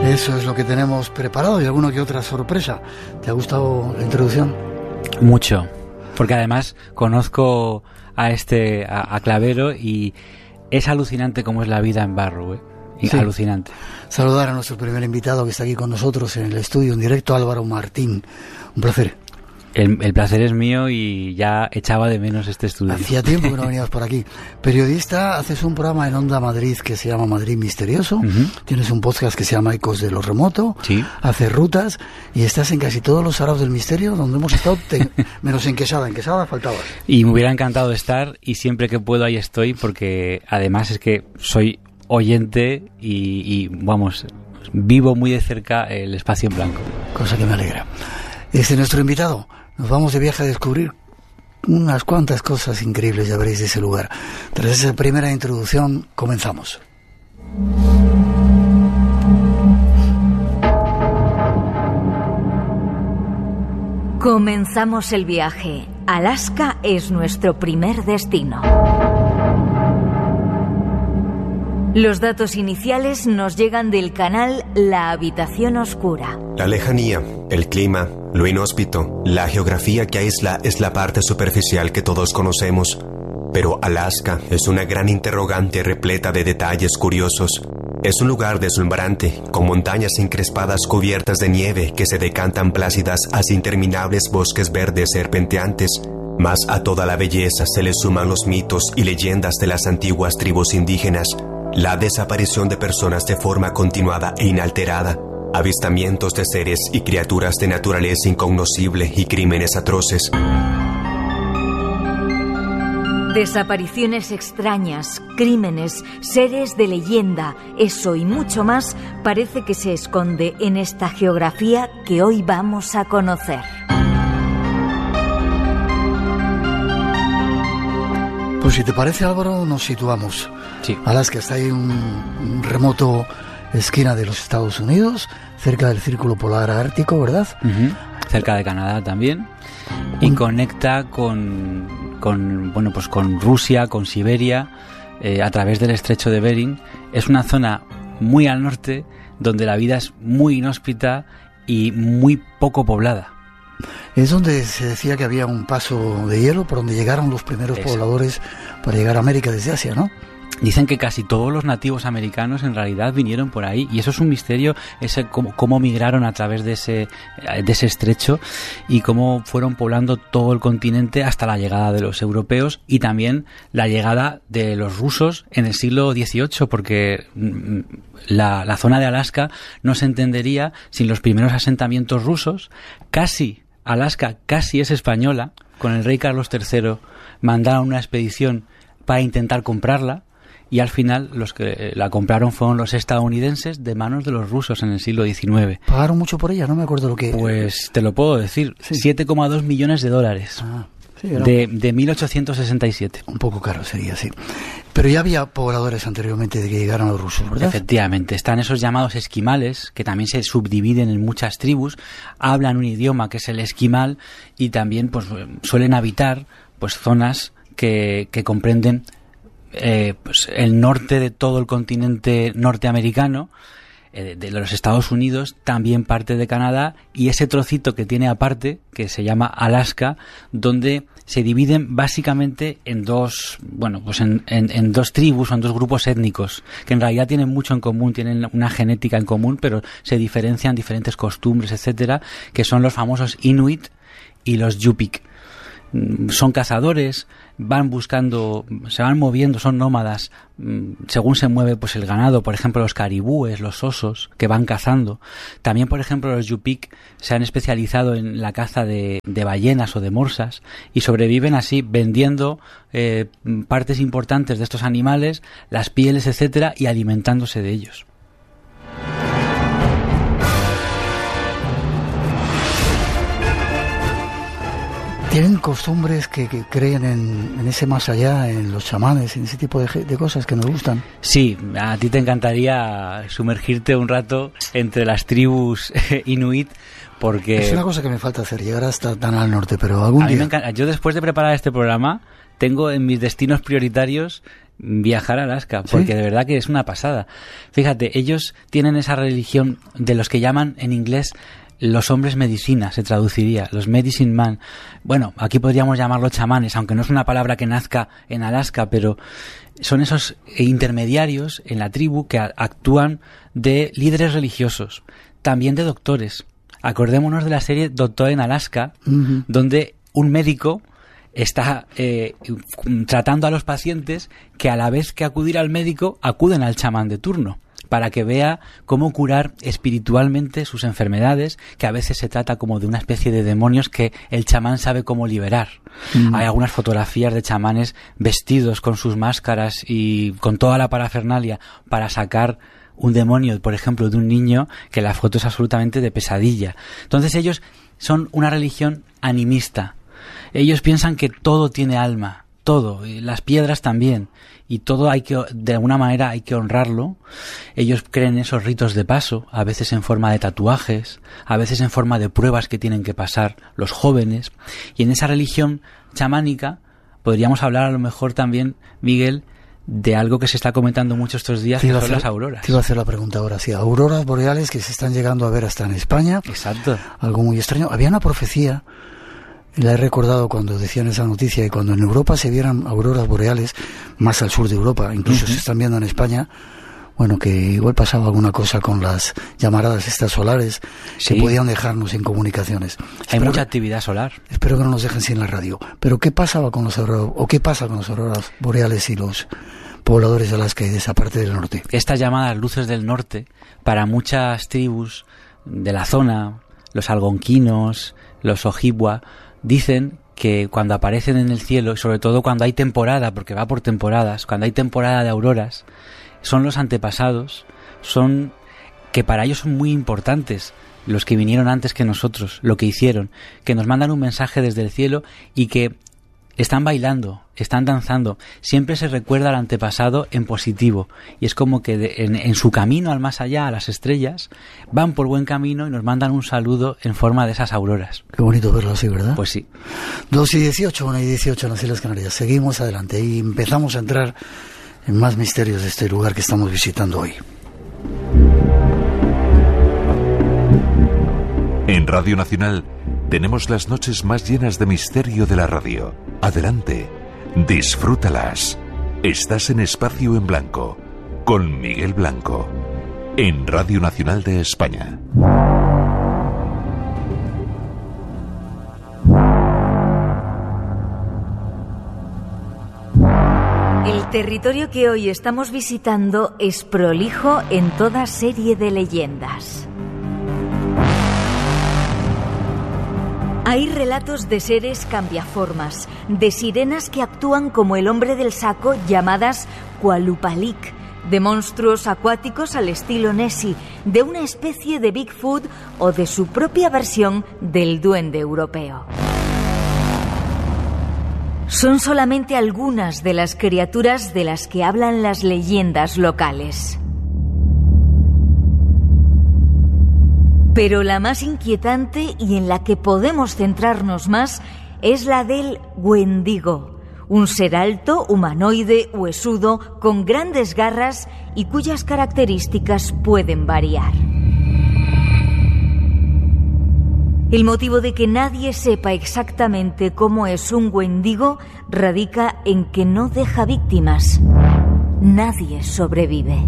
Eso es lo que tenemos preparado y alguna que otra sorpresa. ¿Te ha gustado la introducción? Mucho, porque además conozco a Clavero y es alucinante cómo es la vida en Barrow, ¿eh? Sí. Alucinante. Saludar a nuestro primer invitado que está aquí con nosotros en el estudio en directo, Álvaro Martín. Un placer. El placer es mío y ya echaba de menos este estudio. Hacía tiempo que no venías por aquí. Periodista, haces un programa en Onda Madrid que se llama Madrid Misterioso. Uh-huh. Tienes un podcast que se llama Ecos de lo Remoto. Sí. Haces rutas y estás en casi todos los araos del misterio donde hemos estado, menos en Quesada. En Quesada faltabas. Y me hubiera encantado estar y siempre que puedo ahí estoy porque además es que soy oyente y vamos, vivo muy de cerca el espacio en blanco. Cosa que me alegra. Nuestro invitado. Nos vamos de viaje a descubrir unas cuantas cosas increíbles, ya veréis, de ese lugar. Tras esa primera introducción, comenzamos. Comenzamos el viaje. Alaska es nuestro primer destino. Los datos iniciales nos llegan del canal La Habitación Oscura. La lejanía, el clima, lo inhóspito, la geografía que aísla es la parte superficial que todos conocemos. Pero Alaska es una gran interrogante repleta de detalles curiosos. Es un lugar deslumbrante, con montañas encrespadas cubiertas de nieve que se decantan plácidas hacia interminables bosques verdes serpenteantes. Mas a toda la belleza se le suman los mitos y leyendas de las antiguas tribus indígenas. La desaparición de personas de forma continuada e inalterada, avistamientos de seres y criaturas de naturaleza incognoscible y crímenes atroces. Desapariciones extrañas, crímenes, seres de leyenda, eso y mucho más parece que se esconde en esta geografía que hoy vamos a conocer. Pues si te parece, Álvaro, nos situamos. Sí. Alaska está ahí en un remoto esquina de los Estados Unidos, cerca del Círculo Polar Ártico, ¿verdad? Uh-huh. Cerca de Canadá también. Y conecta con Rusia, con Siberia, a través del estrecho de Bering. Es una zona muy al norte, donde la vida es muy inhóspita y muy poco poblada. Es donde se decía que había un paso de hielo por donde llegaron los primeros pobladores para llegar a América desde Asia, ¿no? Dicen que casi todos los nativos americanos en realidad vinieron por ahí y eso es un misterio, cómo migraron a través de ese estrecho y cómo fueron poblando todo el continente hasta la llegada de los europeos y también la llegada de los rusos en el siglo XVIII, porque la zona de Alaska no se entendería sin los primeros asentamientos rusos. Alaska casi es española. Con el rey Carlos III mandaron una expedición para intentar comprarla y al final los que la compraron fueron los estadounidenses de manos de los rusos en el siglo XIX. ¿Pagaron mucho por ella? No me acuerdo lo que... Pues te lo puedo decir, sí. $7,2 millones. Sí, de 1867. Un poco caro sería, sí. Pero ya había pobladores anteriormente de que llegaron los rusos, ¿verdad? Efectivamente. Están esos llamados esquimales, que también se subdividen en muchas tribus, hablan un idioma que es el esquimal y también pues suelen habitar pues zonas que comprenden pues el norte de todo el continente norteamericano, de los Estados Unidos, también parte de Canadá y ese trocito que tiene aparte, que se llama Alaska, donde se dividen básicamente en dos, en dos tribus o en dos grupos étnicos, que en realidad tienen mucho en común, tienen una genética en común, pero se diferencian diferentes costumbres, etcétera, que son los famosos Inuit y los Yupik. Son cazadores, van buscando, se van moviendo, son nómadas según se mueve pues el ganado, por ejemplo los caribúes, los osos que van cazando. También, por ejemplo, los Yupik se han especializado en la caza de ballenas o de morsas y sobreviven así vendiendo partes importantes de estos animales, las pieles, etcétera, y alimentándose de ellos. ¿Tienen costumbres que creen en ese más allá, en los chamanes, en ese tipo de cosas que nos gustan? Sí, a ti te encantaría sumergirte un rato entre las tribus inuit, porque... Es una cosa que me falta hacer, llegar hasta tan al norte, pero algún día... A mí me encanta. Yo después de preparar este programa, tengo en mis destinos prioritarios viajar a Alaska, porque ¿Sí? de verdad que es una pasada. Fíjate, ellos tienen esa religión de los que llaman en inglés los hombres medicina, se traduciría, los medicine man. Bueno, aquí podríamos llamarlos chamanes, aunque no es una palabra que nazca en Alaska, pero son esos intermediarios en la tribu que actúan de líderes religiosos, también de doctores. Acordémonos de la serie Doctor en Alaska, donde un médico está tratando a los pacientes que a la vez que acudir al médico acuden al chamán de turno, para que vea cómo curar espiritualmente sus enfermedades, que a veces se trata como de una especie de demonios que el chamán sabe cómo liberar. Hay algunas fotografías de chamanes vestidos con sus máscaras y con toda la parafernalia para sacar un demonio, por ejemplo, de un niño, que la foto es absolutamente de pesadilla. Entonces ellos son una religión animista. Ellos piensan que todo tiene alma, todo, y las piedras también, y todo hay que, de alguna manera hay que honrarlo. Ellos creen esos ritos de paso, a veces en forma de tatuajes, a veces en forma de pruebas que tienen que pasar los jóvenes, y en esa religión chamánica podríamos hablar a lo mejor también, Miguel, de algo que se está comentando mucho estos días, que son las auroras. Te iba a hacer la pregunta ahora, sí, auroras boreales que se están llegando a ver hasta en España. Exacto. Algo muy extraño. Había una profecía, la he recordado cuando decían esa noticia, y cuando en Europa se vieran auroras boreales, más al sur de Europa, incluso se están viendo en España, bueno, que igual pasaba alguna cosa con las llamaradas estas solares, Sí. que podían dejarnos sin comunicaciones. Hay mucha actividad solar. Espero que no nos dejen sin la radio. Pero ¿qué pasaba con los auroras, o qué pasa con las auroras boreales y los pobladores de Alaska y de esa parte del norte? Estas llamadas luces del norte, para muchas tribus de la zona, los algonquinos, los ojibwa, dicen que cuando aparecen en el cielo, y sobre todo cuando hay temporada, porque va por temporadas, cuando hay temporada de auroras, son los antepasados, son que para ellos son muy importantes, los que vinieron antes que nosotros, lo que hicieron, que nos mandan un mensaje desde el cielo y que están bailando, están danzando. Siempre se recuerda al antepasado en positivo, y es como que en su camino al más allá, a las estrellas, van por buen camino y nos mandan un saludo en forma de esas auroras. Qué bonito verlo así, ¿verdad? Pues sí. 2:18, 1:18 en las Islas Canarias. Seguimos adelante y empezamos a entrar en más misterios de este lugar que estamos visitando hoy. En Radio Nacional tenemos las noches más llenas de misterio de la radio. Adelante, disfrútalas. Estás en Espacio en Blanco, con Miguel Blanco, en Radio Nacional de España. El territorio que hoy estamos visitando es prolijo en toda serie de leyendas. Hay relatos de seres cambiaformas, de sirenas que actúan como el hombre del saco llamadas Kualupalik, de monstruos acuáticos al estilo Nessie, de una especie de Bigfoot o de su propia versión del duende europeo. Son solamente algunas de las criaturas de las que hablan las leyendas locales. Pero la más inquietante y en la que podemos centrarnos más es la del Wendigo, un ser alto, humanoide, huesudo, con grandes garras y cuyas características pueden variar. El motivo de que nadie sepa exactamente cómo es un Wendigo radica en que no deja víctimas. Nadie sobrevive.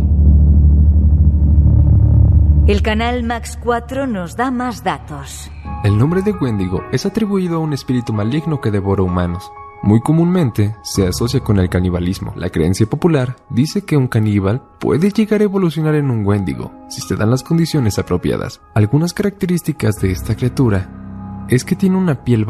El canal Max 4 nos da más datos. El nombre de Wendigo es atribuido a un espíritu maligno que devora humanos. Muy comúnmente se asocia con el canibalismo. La creencia popular dice que un caníbal puede llegar a evolucionar en un Wendigo si se dan las condiciones apropiadas. Algunas características de esta criatura es que tiene una piel